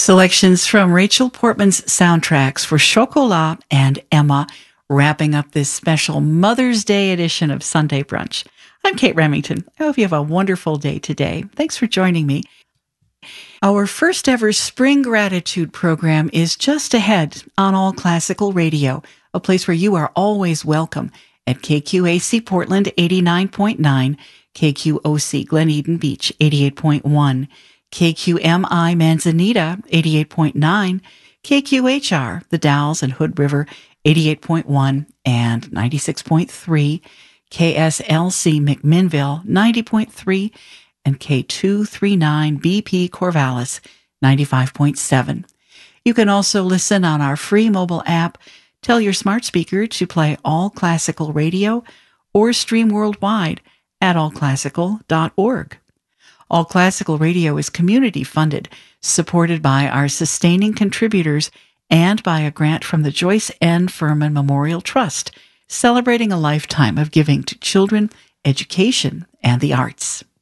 Selections from Rachel Portman's soundtracks for Chocolat and Emma, wrapping up this special Mother's Day edition of Sunday Brunch. I'm Kate Remington. I hope you have a wonderful day today. Thanks for joining me. Our first ever Spring Gratitude program is just ahead on All Classical Radio, a place where you are always welcome at KQAC Portland 89.9, KQOC Glen Eden Beach 88.1, KQMI Manzanita 88.9, KQHR The Dalles and Hood River 88.1 and 96.3, KSLC McMinnville 90.3, and K239 BP Corvallis 95.7. You can also listen on our free mobile app. Tell your smart speaker to play All Classical Radio or stream worldwide at allclassical.org. All Classical Radio is community funded, supported by our sustaining contributors and by a grant from the Joyce N. Furman Memorial Trust, celebrating a lifetime of giving to children, education, and the arts.